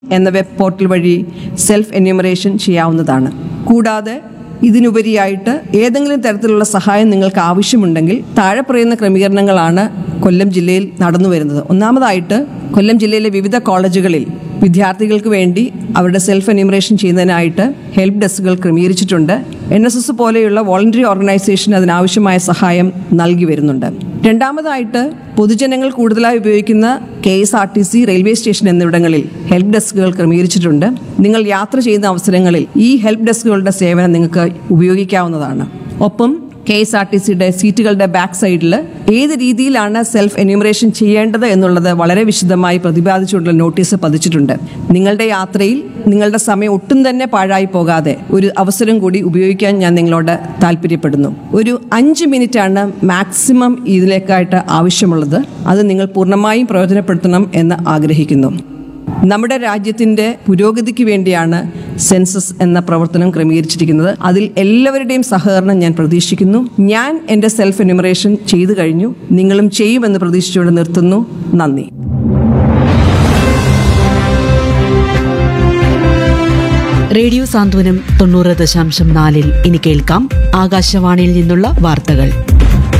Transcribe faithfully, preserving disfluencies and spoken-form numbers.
എന്ന web portal വഴി self enumeration ചെയ്യാവുന്നതാണ്. കൂടാതെ ഇതിനുപരിയായിട്ട് ഏതെങ്കിലും തരത്തിലുള്ള സഹായം നിങ്ങൾക്ക് ആവശ്യമുണ്ടെങ്കിൽ താഴെ പറയുന്ന ക്രമീകരണങ്ങളാണ് കൊല്ലം ജില്ലയിൽ നടന്നു വരുന്നത്. ഒന്നാമതായിട്ട് കൊല്ലം ജില്ലയിലെ വിവിധ കോളേജുകളിൽ വിദ്യാർത്ഥികൾക്ക് വേണ്ടി അവരുടെ self enumeration ചെയ്യുന്നതിനായിട്ട് help ഡെസ്കുകൾ ക്രമീകരിച്ചിട്ടുണ്ട്. N S S പോലെയുള്ള വോളണ്ടറി ഓർഗനൈസേഷൻ അതിനാവശ്യമായ സഹായം നൽകി വരുന്നുണ്ട്. രണ്ടാമതായിട്ട് പൊതുജനങ്ങൾ കൂടുതലായി ഉപയോഗിക്കുന്ന K S R T C, railway station എന്നിവിടങ്ങളിൽ ഹെൽപ്പ് ഡെസ്കുകൾ ക്രമീകരിച്ചിട്ടുണ്ട്. നിങ്ങൾ യാത്ര ചെയ്യുന്ന അവസരങ്ങളിൽ ഈ ഹെൽപ്പ് ഡെസ്കുകളുടെ സേവനം നിങ്ങൾക്ക് ഉപയോഗിക്കാവുന്നതാണ്. ഒപ്പം കെ എസ് ആർ ടി സിയുടെ സീറ്റുകളുടെ ബാക്ക് സൈഡിൽ ഏത് രീതിയിലാണ് സെൽഫ് എന്യൂമറേഷൻ ചെയ്യേണ്ടത് എന്നുള്ളത് വളരെ വിശദമായി പ്രതിപാദിച്ചുകൊണ്ടുള്ള നോട്ടീസ് പതിച്ചിട്ടുണ്ട്. നിങ്ങളുടെ യാത്രയിൽ നിങ്ങളുടെ സമയം ഒട്ടും തന്നെ പാഴായി പോകാതെ ഒരു അവസരം കൂടി ഉപയോഗിക്കാൻ ഞാൻ നിങ്ങളോട് താല്പര്യപ്പെടുന്നു. ഒരു അഞ്ച് മിനിറ്റാണ് മാക്സിമം ഇതിലേക്കായിട്ട് ആവശ്യമുള്ളത്. അത് നിങ്ങൾ പൂർണ്ണമായും പ്രയോജനപ്പെടുത്തണം എന്ന് ആഗ്രഹിക്കുന്നു. നമ്മുടെ രാജ്യത്തിൻ്റെ പുരോഗതിക്ക് വേണ്ടിയാണ് സെൻസസ് എന്ന പ്രവർത്തനം ക്രമീകരിച്ചിരിക്കുന്നത്. അതിൽ എല്ലാവരുടെയും സഹകരണം ഞാൻ പ്രതീക്ഷിക്കുന്നു. ഞാൻ എൻ്റെ സെൽഫ് എന്യൂമറേഷൻ ചെയ്തു കഴിഞ്ഞു. നിങ്ങളും ചെയ്യുമെന്ന് പ്രതീക്ഷിച്ചുകൊണ്ട് നിർത്തുന്നു. നന്ദി. റേഡിയോ സാന്ത്വനം തൊണ്ണൂറ് ദശാംശം നാലിൽ ഇനി കേൾക്കാം ആകാശവാണിയിൽ നിന്നുള്ള വാർത്തകൾ.